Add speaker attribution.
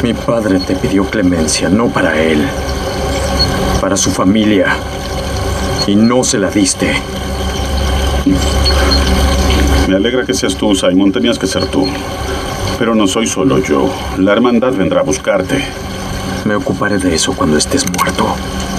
Speaker 1: Mi padre te pidió clemencia, no para él, para su familia. Y no se la diste.
Speaker 2: Me alegra que seas tú, Simon. Tenías que ser tú. Pero no soy solo yo. La hermandad vendrá a buscarte.
Speaker 1: Me ocuparé de eso cuando estés muerto.